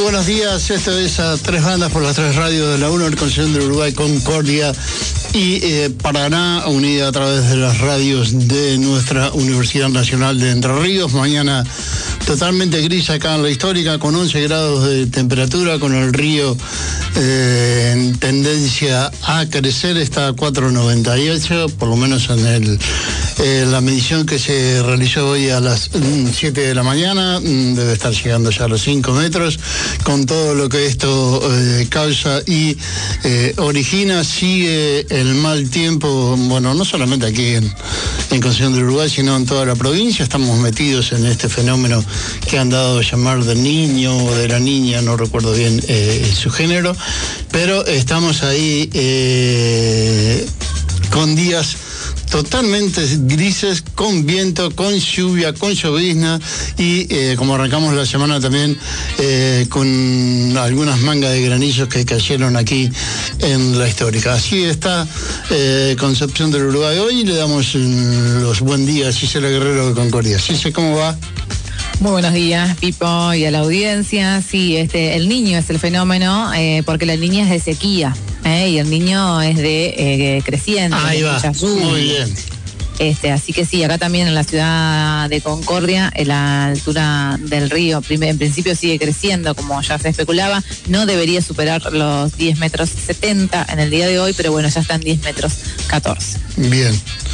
buenos días. Esto es a Tres Bandas por las Tres Radios de la Concesión del Uruguay, Concordia y Paraná, unida a través de las radios de nuestra Universidad Nacional de Entre Ríos. Mañana totalmente gris acá en la Histórica, con 11 grados de temperatura, con el río en tendencia a crecer, está a 4,98, por lo menos en la medición que se realizó hoy a las 7 de la mañana, debe estar llegando ya a los 5 metros, con todo lo que esto causa y origina. Sigue el mal tiempo, bueno, no solamente aquí en Concepción del Uruguay, sino en toda la provincia. Estamos metidos en este fenómeno que han dado a llamar del niño o de la niña, no recuerdo bien su género, pero estamos ahí con días totalmente grises, con viento, con lluvia, con llovizna y como arrancamos la semana también con algunas mangas de granillos que cayeron aquí en la Histórica. Así está Concepción del Uruguay. Hoy le damos los buen días a Gisela Guerrero de Concordia. Gisela, ¿cómo va? Muy buenos días, Pipo, y a la audiencia. Sí, el niño es el fenómeno, porque la niña es de sequía, y el niño es de creciente. Ahí va, muy bien. Así que sí, acá también en la ciudad de Concordia, en la altura del río, en principio sigue creciendo, como ya se especulaba. No debería superar los 10 metros 70 en el día de hoy, pero bueno, ya están 10 metros 14. Bien.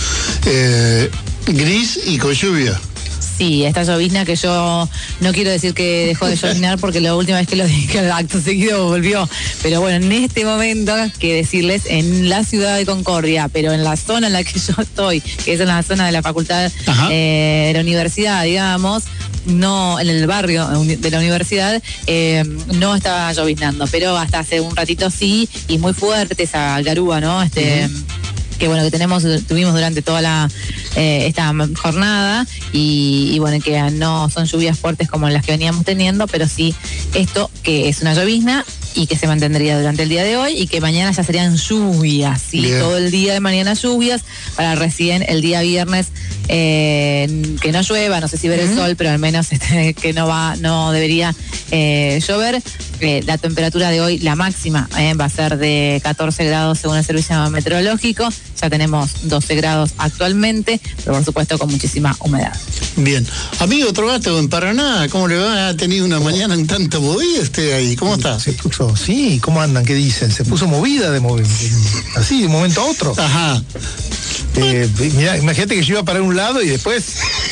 Gris y con lluvia. Sí, esta llovizna que yo no quiero decir que dejó de lloviznar porque la última vez que lo dije acto seguido volvió. Pero bueno, en este momento, que decirles, en la ciudad de Concordia, pero en la zona en la que yo estoy, que es en la zona de la facultad de la universidad, digamos, no en el barrio de la universidad, no estaba lloviznando, pero hasta hace un ratito sí, y muy fuerte esa garúa, ¿no? Que bueno, que tuvimos durante toda esta jornada y bueno, que no son lluvias fuertes como las que veníamos teniendo, pero sí esto que es una llovizna y que se mantendría durante el día de hoy y que mañana ya serían lluvias, ¿sí? Todo el día de mañana lluvias, para recién el día viernes que no llueva, no sé si ver el sol, pero al menos que no debería llover. La temperatura de hoy, la máxima, va a ser de 14 grados según el servicio meteorológico. Ya tenemos 12 grados actualmente, pero por supuesto con muchísima humedad. Bien. Amigo Trovato, en Paraná, ¿cómo le va? ¿Ha tenido una mañana un tanto movida usted ahí? ¿Cómo está? Se puso, sí, ¿cómo andan? ¿Qué dicen? Se puso movida así, de un momento a otro. Ajá. Mirá, imagínate que yo iba para un lado y después...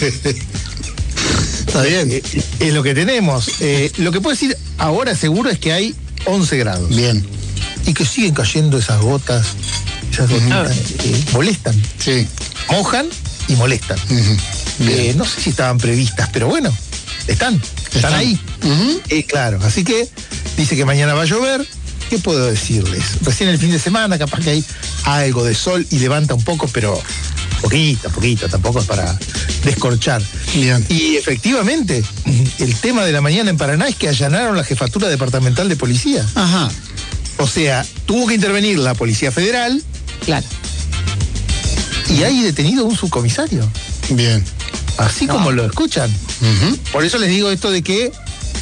Está bien. Es lo que tenemos. Lo que puedo decir ahora seguro es que hay 11 grados. Bien. Y que siguen cayendo esas gotas, gotitas, molestan. Sí. Mojan y molestan. No sé si estaban previstas, pero bueno, están ahí. Claro, así que dice que mañana va a llover. ¿Qué puedo decirles? Recién el fin de semana capaz que hay algo de sol y levanta un poco, pero poquito, tampoco es para descorchar. Bien. Y efectivamente, el tema de la mañana en Paraná es que allanaron la jefatura departamental de policía. Ajá. O sea, tuvo que intervenir la Policía Federal. Claro. Y hay detenido un subcomisario. Bien. Así como lo escuchan. Por eso les digo esto de que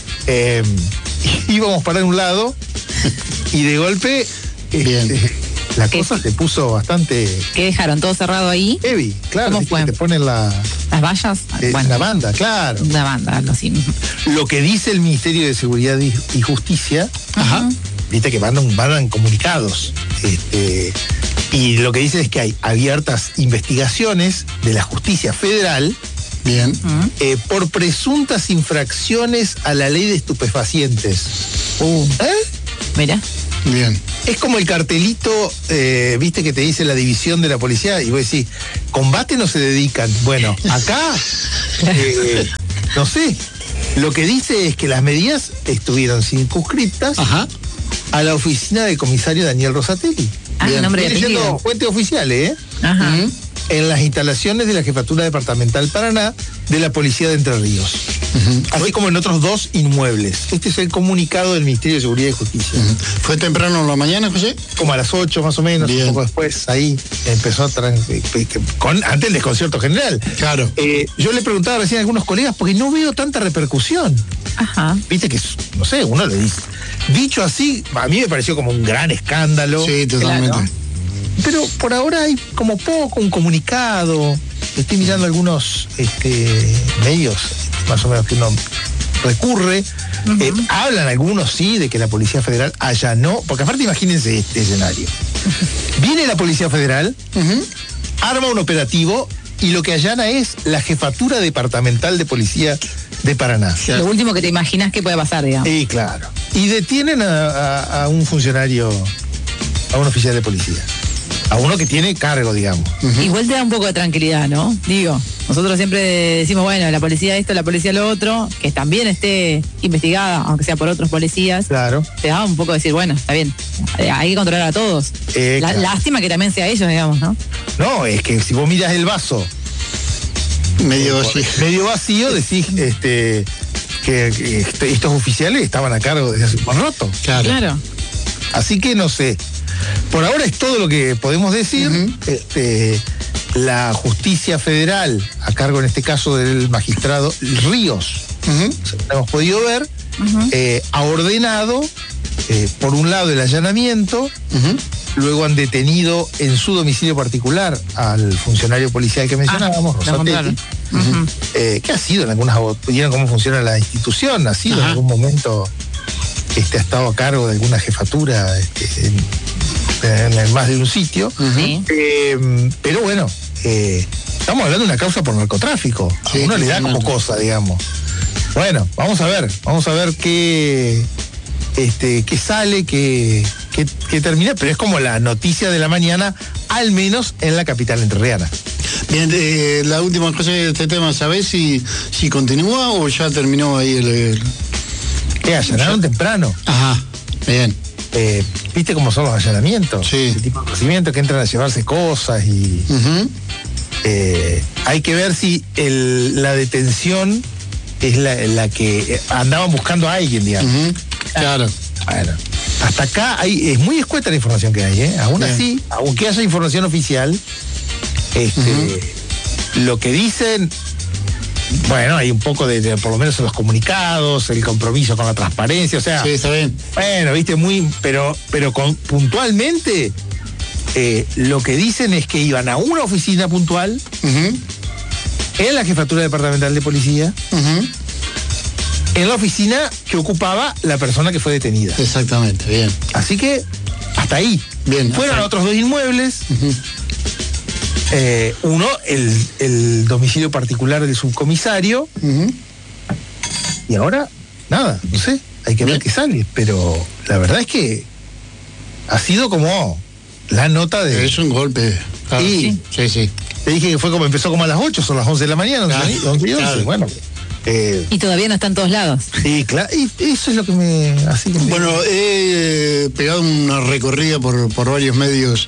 íbamos para un lado y de golpe la cosa se puso bastante... ¿Qué dejaron? ¿Todo cerrado ahí? Heavy, claro. ¿Cómo fue? Te ponen las vallas. La banda, claro. Una banda, algo así. Lo que dice el Ministerio de Seguridad y Justicia, viste que mandan comunicados. Y lo que dice es que hay abiertas investigaciones de la Justicia Federal. Bien. Por presuntas infracciones a la ley de estupefacientes. Mira. Bien. Es como el cartelito, viste, que te dice la división de la policía y vos decís, combate no se dedican. Bueno, acá, no sé, lo que dice es que las medidas estuvieron circunscriptas a la oficina del comisario Daniel Rosatelli. Nombre de siendo fuentes oficiales, en las instalaciones de la Jefatura Departamental Paraná de la Policía de Entre Ríos. Así como en otros 2 inmuebles. Este es el comunicado del Ministerio de Seguridad y Justicia. ¿Fue temprano en la mañana, José? Como a las 8 más o menos, un poco después, ahí empezó ante el desconcierto general. Claro. Yo le preguntaba recién a algunos colegas porque no veo tanta repercusión. Ajá. Viste que, no sé, uno le dice. Dicho así, a mí me pareció como un gran escándalo. Sí, totalmente. Claro. Pero por ahora hay como poco, un comunicado. Estoy mirando algunos medios, más o menos, que uno recurre. Hablan algunos, sí, de que la Policía Federal allanó, porque aparte imagínense este escenario. Viene la Policía Federal, arma un operativo y lo que allana es la Jefatura Departamental de Policía de Paraná. Lo último que te imaginas que puede pasar, digamos. Y claro. Y detienen a un funcionario, a un oficial de policía. A uno que tiene cargo, digamos. Igual te da un poco de tranquilidad, ¿no? Digo, nosotros siempre decimos, bueno, la policía esto, la policía lo otro, que también esté investigada, aunque sea por otros policías. Claro. Te da un poco de decir, bueno, está bien, hay que controlar a todos. Claro. Lástima que también sea ellos, digamos, ¿no? No, es que si vos miras el vaso medio vacío, decís que estos oficiales estaban a cargo desde hace un buen rato. Claro. Así que no sé. Por ahora es todo lo que podemos decir. La justicia federal, a cargo en este caso del magistrado Ríos, lo hemos podido ver, ha ordenado, por un lado, el allanamiento, luego han detenido en su domicilio particular al funcionario policial que mencionábamos, Rosatelli, que ha sido en algunas, vieron cómo funciona la institución, ha sido en algún momento, ha estado a cargo de alguna jefatura, en más de un sitio. Pero bueno, estamos hablando de una causa por narcotráfico. A uno le da como cosa, digamos. Bueno, vamos a ver qué sale, qué termina, pero es como la noticia de la mañana, al menos en la capital entrerriana. Bien, la última cosa de este tema, ¿sabés si continúa o ya terminó ahí el... Allanaron temprano. Ajá, bien. ¿Viste cómo son los allanamientos? Sí. Ese tipo de procedimientos que entran a llevarse cosas y... hay que ver si la detención es la que andaban buscando a alguien, digamos. Claro. Bueno, hasta acá es muy escueta la información que hay, ¿eh? Aún así, aunque haya información oficial, lo que dicen... Bueno, hay un poco de por lo menos en los comunicados, el compromiso con la transparencia, o sea... Sí, está bien. Bueno, viste, pero puntualmente, lo que dicen es que iban a una oficina puntual, en la Jefatura Departamental de Policía, en la oficina que ocupaba la persona que fue detenida. Exactamente, bien. Así que, hasta ahí. Bien. Fueron a otros 2 inmuebles. Uno, el domicilio particular del subcomisario. Y ahora, nada, no sé, hay que ver qué sale. Pero la verdad es que ha sido como la nota de... Es un golpe. Claro. Sí. Te dije que empezó como a las 8, son las 11 de la mañana, 11 y 11. Bueno. Y todavía no está en todos lados. Sí, claro, y eso es lo que me... Bueno, he pegado una recorrida por varios medios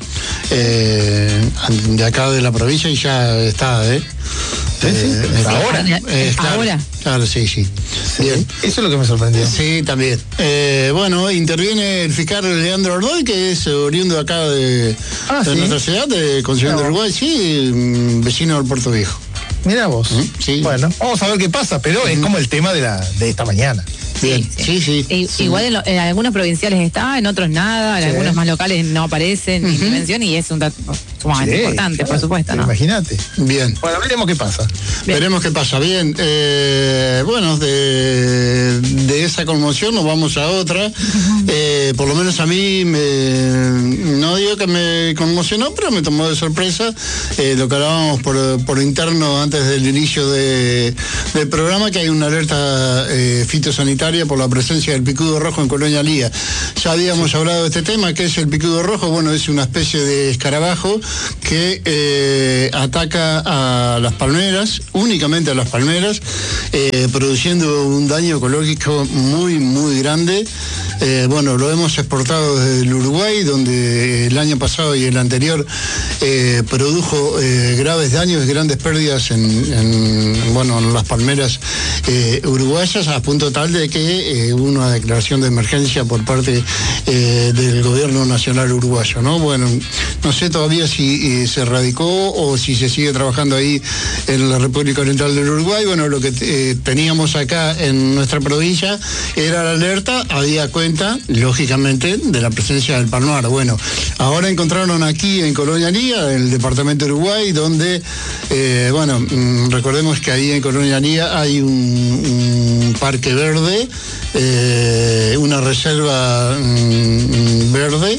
de acá de la provincia y ya está, ahora. Ahora. Claro, sí. Bien. Eso es lo que me sorprendió. Sí, también. Bueno, interviene el fiscal Leandro Ordoy, que es oriundo acá de nuestra ciudad, de Concepción de Uruguay, vecino del Puerto Viejo. Mirá vos. Sí. Bueno, vamos a ver qué pasa, pero es como el tema de esta mañana. Bien. Sí. Igual en algunos provinciales está, en otros nada, en algunos más locales no aparecen ni dimensión, y es un dato sumamente importante, claro, por supuesto, ¿no? Imagínate. Bien. Bueno, veremos qué pasa. Veremos qué pasa. Bien. Bueno, de esa conmoción nos vamos a otra. Por lo menos a mí no digo que me conmocionó, pero me tomó de sorpresa lo que hablábamos por interno antes del inicio del programa, que hay una alerta fitosanitaria por la presencia del picudo rojo en Colonia Lía. Ya habíamos hablado de este tema. ¿Qué es el picudo rojo? Bueno, es una especie de escarabajo que ataca a las palmeras, únicamente a las palmeras, produciendo un daño ecológico muy, muy grande. bueno, lo hemos exportado desde el Uruguay, donde el año pasado y el anterior produjo graves daños y grandes pérdidas en las palmeras uruguayas, a punto tal de que hubo una declaración de emergencia por parte del gobierno nacional uruguayo, ¿no? Bueno, no sé todavía si se radicó o si se sigue trabajando ahí en la República Oriental del Uruguay. Bueno, lo que teníamos acá en nuestra provincia era la alerta, había cuenta, lógicamente, de la presencia del palmar. Bueno, ahora encontraron aquí en Colonia Lía, el departamento de Uruguay, donde, recordemos que ahí en Colonia Lía hay un parque verde, una reserva verde.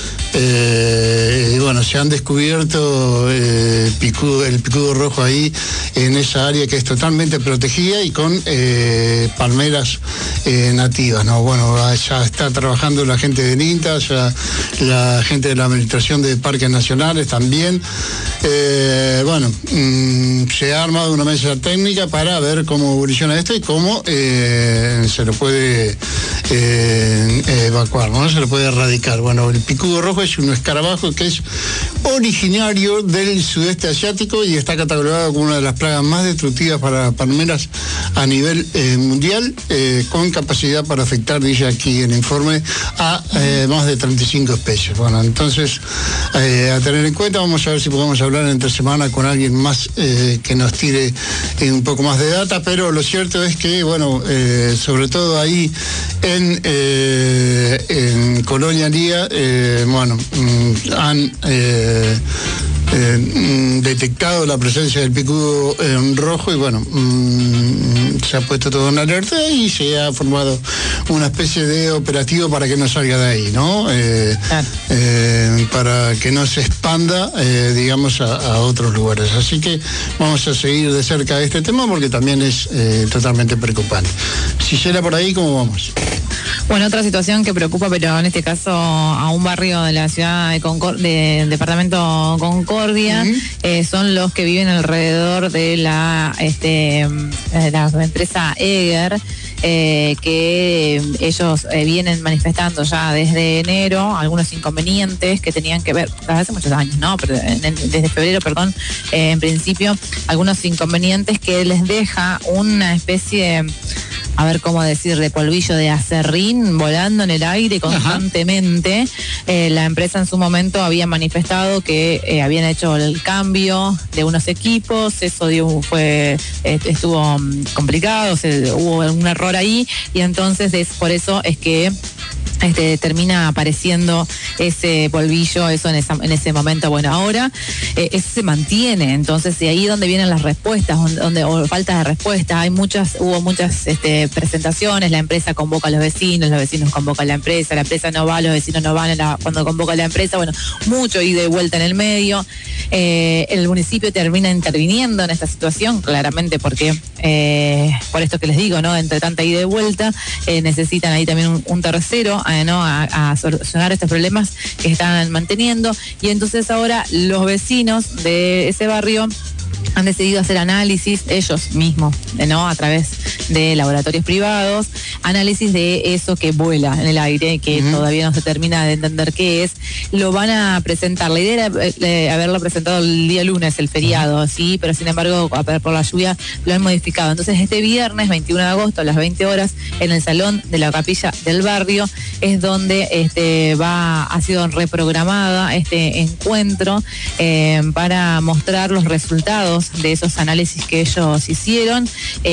Se han descubierto el picudo rojo ahí en esa área que es totalmente protegida y con palmeras nativas, ¿no? Bueno, ya está trabajando la gente del INTA, ya la gente de la Administración de Parques Nacionales también. Se ha armado una mesa técnica para ver cómo evoluciona esto y cómo se lo puede evacuar, ¿no? Se lo puede erradicar. Bueno, el picudo rojo es un escarabajo que es originario del sudeste asiático y está catalogado como una de las plagas más destructivas para palmeras a nivel mundial, con capacidad para afectar, dice aquí el informe, a más de 35 especies. Bueno, entonces, a tener en cuenta, vamos a ver si podemos hablar entre semana con alguien más que nos tire un poco más de data, pero lo cierto es que, sobre todo ahí en Colonia Lía, han detectado la presencia del picudo rojo y se ha puesto todo en alerta y se ha formado una especie de operativo para que no salga de ahí, ¿no? Para que no se expanda, a otros lugares. Así que vamos a seguir de cerca este tema porque también es totalmente preocupante. Gisela, por ahí, ¿cómo vamos? Bueno, otra situación que preocupa, pero en este caso a un barrio de la ciudad del departamento Concordia, son los que viven alrededor de la empresa Eger, que ellos vienen manifestando ya desde enero algunos inconvenientes que tenían que ver, desde hace muchos años, ¿no? Pero desde febrero, en principio, algunos inconvenientes que les deja una especie de polvillo de acerrín volando en el aire constantemente. La empresa en su momento había manifestado que habían hecho el cambio de unos equipos, eso estuvo complicado, hubo un error ahí y entonces por eso es que termina apareciendo ese polvillo, eso en ese momento. Bueno, ahora eso se mantiene, entonces de ahí donde vienen las respuestas, o falta de respuesta. Hubo muchas presentaciones, la empresa convoca a los vecinos convocan a la empresa no va, los vecinos no van cuando convoca a la empresa, mucho ida y vuelta en el medio. El municipio termina interviniendo en esta situación, claramente porque, por esto que les digo, ¿no? Entre tanta ida y vuelta, necesitan ahí también un tercero, a solucionar estos problemas que están manteniendo, y entonces ahora los vecinos de ese barrio han decidido hacer análisis ellos mismos, a través de laboratorios privados, análisis de eso que vuela en el aire, que todavía no se termina de entender qué es. Lo van a presentar, la idea era haberlo presentado el día lunes, el feriado, sí, pero sin embargo, por la lluvia lo han modificado. Entonces este viernes, 21 de agosto, a las 20 horas, en el salón de la capilla del barrio, es donde ha sido reprogramada este encuentro para mostrar los resultados de esos análisis que ellos hicieron.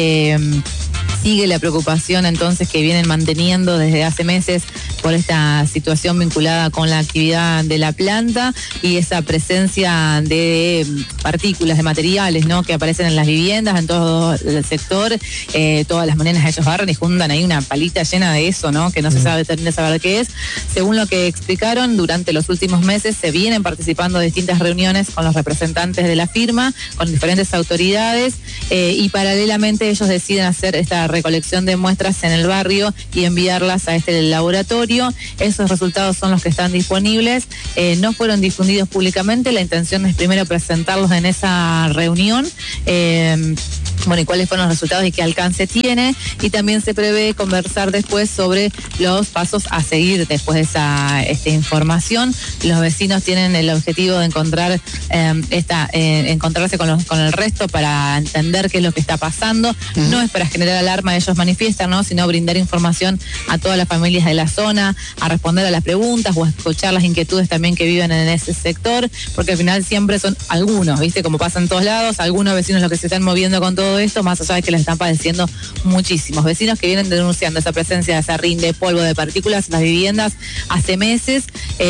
Sigue la preocupación entonces que vienen manteniendo desde hace meses por esta situación vinculada con la actividad de la planta y esa presencia de partículas, de materiales, ¿no? Que aparecen en las viviendas, en todo el sector. Todas las mañanas ellos barren y juntan ahí una palita llena de eso, ¿no? Que no se termina de saber qué es. Según lo que explicaron, durante los últimos meses se vienen participando de distintas reuniones con los representantes de la firma, con diferentes autoridades, y paralelamente ellos deciden hacer esta recolección de muestras en el barrio y enviarlas a este laboratorio. Esos resultados son los que están disponibles. No fueron difundidos públicamente. La intención es primero presentarlos en esa reunión bueno, y cuáles fueron los resultados y qué alcance tiene, y también se prevé conversar después sobre los pasos a seguir después de esa información. Los vecinos tienen el objetivo de encontrar encontrarse con el resto para entender qué es lo que está pasando. No es para generar alarma, ellos manifiestan, ¿no?, sino brindar información a todas las familias de la zona, a responder a las preguntas o a escuchar las inquietudes también que viven en ese sector, porque al final siempre son algunos, ¿viste? Como pasa en todos lados, algunos vecinos los que se están moviendo con todo esto, más allá de que les están padeciendo muchísimos. Vecinos que vienen denunciando esa presencia de acerrín, de polvo, de partículas en las viviendas hace meses.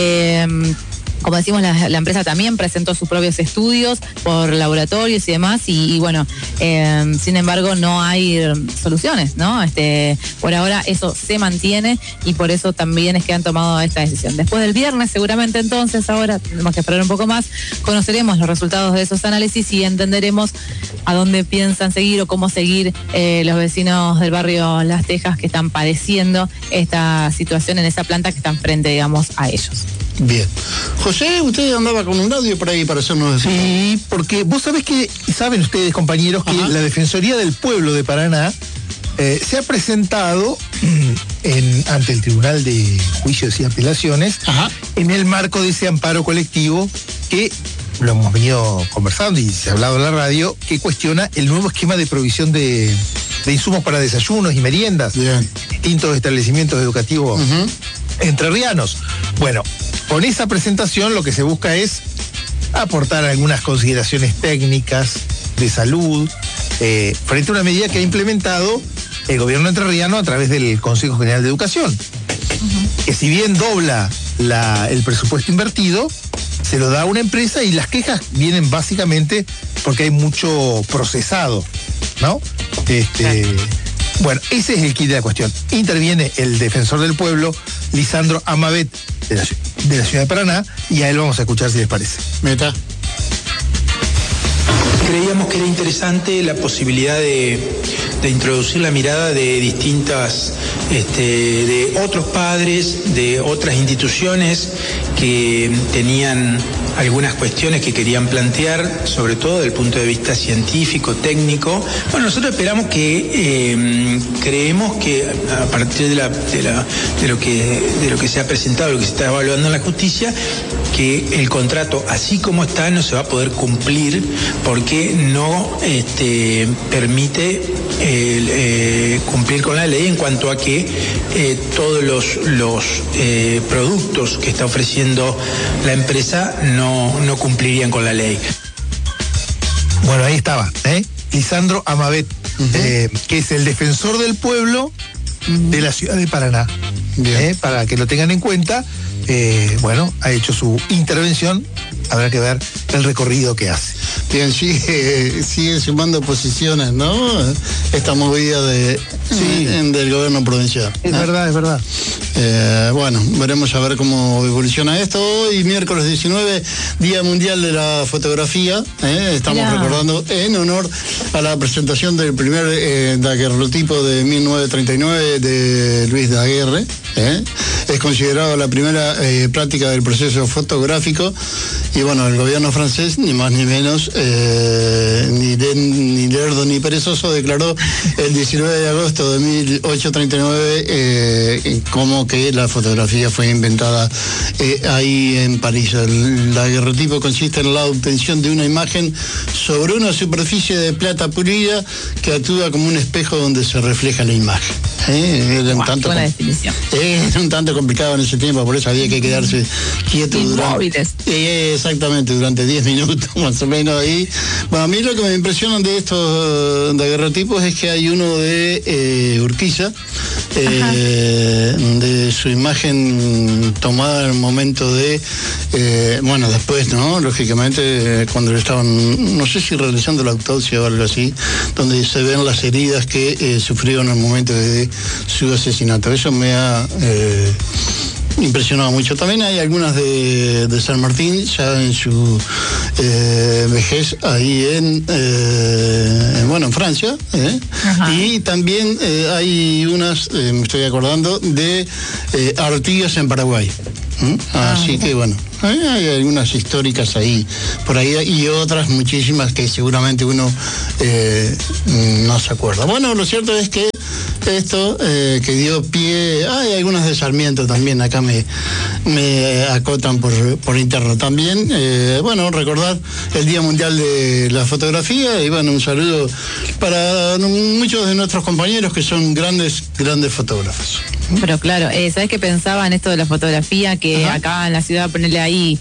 Como decimos, la empresa también presentó sus propios estudios por laboratorios y demás, y bueno, sin embargo no hay soluciones, ¿no? Por ahora eso se mantiene, y por eso también es que han tomado esta decisión. Después del viernes, seguramente entonces, ahora tenemos que esperar un poco más, conoceremos los resultados de esos análisis y entenderemos a dónde piensan seguir o cómo seguir los vecinos del barrio Las Tejas que están padeciendo esta situación en esa planta que está enfrente, digamos, a ellos. Bien. José, usted andaba con un audio por ahí para hacernos decir. Sí, porque vos sabés que, saben ustedes, compañeros, que la Defensoría del Pueblo de Paraná se ha presentado ante el Tribunal de Juicios y Apelaciones en el marco de ese amparo colectivo que lo hemos venido conversando y se ha hablado en la radio, que cuestiona el nuevo esquema de provisión de insumos para desayunos y meriendas en distintos establecimientos educativos entrerrianos. Bueno, con esa presentación lo que se busca es aportar algunas consideraciones técnicas de salud frente a una medida que ha implementado el gobierno entrerriano a través del Consejo General de Educación, que si bien dobla el presupuesto invertido, se lo da a una empresa, y las quejas vienen básicamente porque hay mucho procesado, ¿no? Bueno, ese es el kit de la cuestión. Interviene el defensor del pueblo, Lisandro Amavet, de la ciudad de Paraná, y a él vamos a escuchar si les parece. Meta. Creíamos que era interesante la posibilidad de introducir la mirada de distintas, de otros padres, de otras instituciones que tenían algunas cuestiones que querían plantear, sobre todo desde el punto de vista científico, técnico. Bueno, nosotros esperamos que, creemos que a partir de lo que se ha presentado, lo que se está evaluando en la justicia, que el contrato, así como está, no se va a poder cumplir porque no permite cumplir con la ley en cuanto a que todos los productos que está ofreciendo la empresa no cumplirían con la ley. Bueno, ahí estaba, Lisandro Amavet, que es el defensor del pueblo de la ciudad de Paraná. Para que lo tengan en cuenta. Bueno, ha hecho su intervención, habrá que ver el recorrido que hace. Bien, sigue sumando posiciones, ¿no? Esta movida del gobierno provincial. Es verdad, es verdad. Bueno, veremos a ver cómo evoluciona esto. Hoy, miércoles 19, Día Mundial de la Fotografía. Estamos recordando en honor a la presentación del primer daguerrotipo de 1939 de Luis Daguerre. Es considerado la primera práctica del proceso fotográfico, y bueno, el gobierno francés, ni más ni menos, ni lerdo ni perezoso, declaró el 19 de agosto de 1839 como que la fotografía fue inventada ahí en París. El daguerrotipo consiste en la obtención de una imagen sobre una superficie de plata pulida que actúa como un espejo donde se refleja la imagen. Era un tanto complicado en ese tiempo, por eso había que quedarse quieto durante 10 minutos más o menos ahí. Bueno, a mí lo que me impresionan de estos daguerrotipos es que hay uno de Urquiza, de su imagen tomada en el momento de bueno, después, ¿no? Lógicamente, cuando le estaban, no sé si realizando la autopsia o algo así, donde se ven las heridas que sufrió en el momento de su asesinato. Eso me ha impresionaba mucho. También hay algunas de San Martín, ya en su vejez, ahí en Francia. Y también hay unas, me estoy acordando, de Artigas en Paraguay. Así que bueno, hay algunas históricas ahí, por ahí, y otras muchísimas que seguramente uno no se acuerda. Bueno, lo cierto es que esto que dio pie, hay algunas de Sarmiento también, acá me acotan por interno también. Recordar el Día Mundial de la Fotografía, y bueno, un saludo para muchos de nuestros compañeros que son grandes fotógrafos. Pero claro, ¿sabes qué pensaba en esto de la fotografía? Que acá en la ciudad, ponerle ahí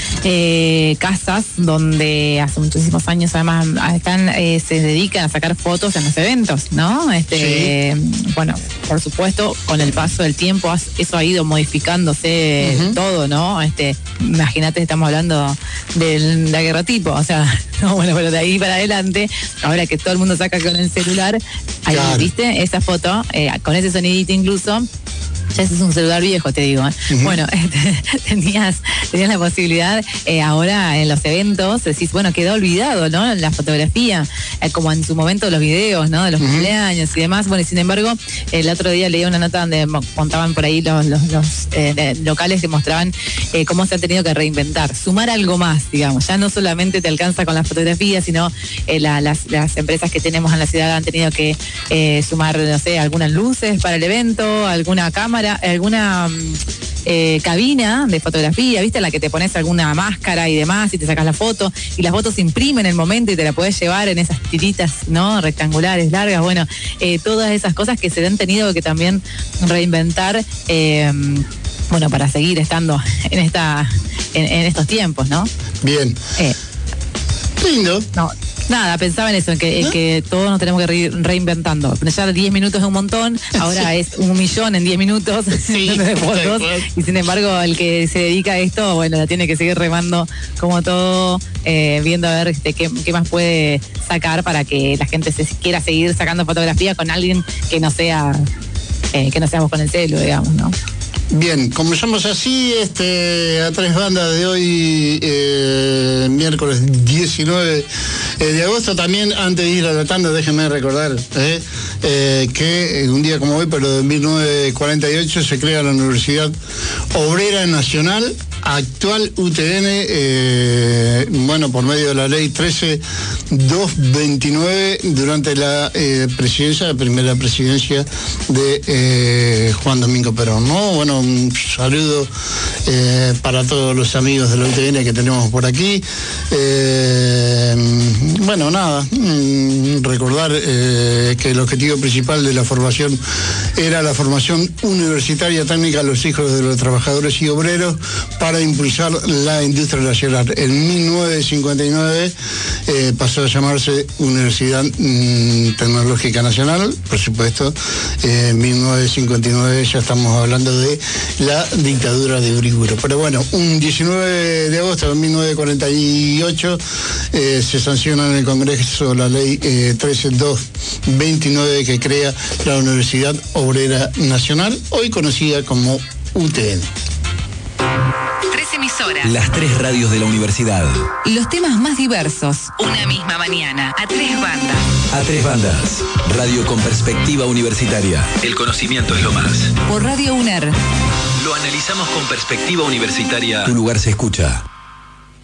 casas donde hace muchísimos años además se dedican a sacar fotos en los eventos, ¿no? Bueno, por supuesto, con el paso del tiempo eso ha ido modificándose todo, ¿no? Imagínate, estamos hablando de la guerrotipo, o sea, no, bueno, pero de ahí para adelante, ahora que todo el mundo saca con el celular, ahí, claro, ¿viste? Esa foto, con ese sonidito incluso. Ya ese es un celular viejo, te digo. Bueno, tenías la posibilidad, ahora en los eventos, decís, bueno, quedó olvidado, ¿no? La fotografía, como en su momento los videos, ¿no? De los cumpleaños y demás. Bueno, y sin embargo, el otro día leí una nota donde contaban por ahí los locales que mostraban cómo se han tenido que reinventar, sumar algo más, digamos. Ya no solamente te alcanza con la fotografía, sino las empresas que tenemos en la ciudad han tenido que sumar, no sé, algunas luces para el evento, alguna cámara, alguna cabina de fotografía, ¿viste? En la que te pones alguna máscara y demás y te sacas la foto, y las fotos se imprimen en el momento y te la podés llevar en esas tiritas, ¿no? Rectangulares, largas, bueno, todas esas cosas que se han tenido que también reinventar, para seguir estando en estos tiempos, ¿no? Bien. Lindo. No. Nada, pensaba en eso, en que todos nos tenemos que ir reinventando. Ya 10 minutos es un montón, ahora es 1 millón en 10 minutos de fotos, y sin embargo el que se dedica a esto, bueno, la tiene que seguir remando como todo, viendo a ver qué más puede sacar para que la gente se quiera seguir sacando fotografía con alguien que no seamos con el celu, digamos, ¿no? Bien, comenzamos así a 3 bandas de hoy, miércoles 19 de agosto. También, antes de ir a la tanda, déjenme recordar que un día como hoy, pero de 1948, se crea la Universidad Obrera Nacional, actual UTN, por medio de la ley 13229, durante la primera presidencia de Juan Domingo Perón, ¿no? Bueno, un saludo para todos los amigos de la UTN que tenemos por aquí. Recordar que el objetivo principal de la formación era la formación universitaria técnica a los hijos de los trabajadores y obreros para impulsar la industria nacional. En 1959 pasó a llamarse Universidad Tecnológica Nacional, por supuesto. En 1959 ya estamos hablando de la dictadura de Uriburu. Pero bueno, un 19 de agosto de 1948 se sanciona en el Congreso la ley 13229 que crea la Universidad Obrera Nacional, hoy conocida como UTN. 3 emisoras. Las 3 radios de la universidad. Los temas más diversos. Una misma mañana. A 3 bandas. A 3 bandas. Radio con perspectiva universitaria. El conocimiento es lo más. Por Radio UNER. Lo analizamos con perspectiva universitaria. Tu lugar se escucha.